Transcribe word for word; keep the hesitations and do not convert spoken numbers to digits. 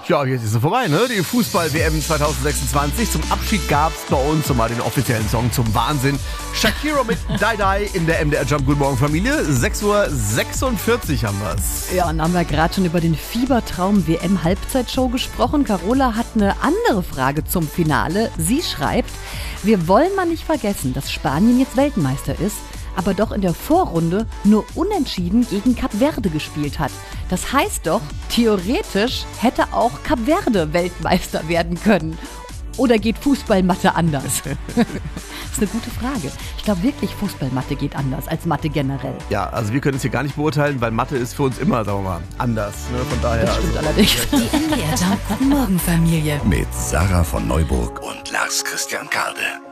Ja, jetzt ist es vorbei, ne? Die Fußball-W M zwanzig sechsundzwanzig. Zum Abschied gab es bei uns nochmal den offiziellen Song zum Wahnsinn. Shakira mit Die Die in der M D R Jump. Guten Morgen, Familie. sechs Uhr sechsundvierzig haben wir's. Ja, und haben wir gerade schon über den Fiebertraum-W M-Halbzeitshow gesprochen. Carola hat eine andere Frage zum Finale. Sie schreibt, wir wollen mal nicht vergessen, dass Spanien jetzt Weltmeister ist, aber doch in der Vorrunde nur unentschieden gegen Kap Verde gespielt hat. Das heißt doch, theoretisch hätte auch Kap Verde Weltmeister werden können. Oder geht Fußballmathe anders? Das ist eine gute Frage. Ich glaube wirklich, Fußballmathe geht anders als Mathe generell. Ja, also wir können es hier gar nicht beurteilen, weil Mathe ist für uns immer, sagen wir mal, anders. Ne? Von daher. Das stimmt also, allerdings. Die M D R Jump Morgenfamilie Mit Sarah von Neuburg und Lars Christian Karde.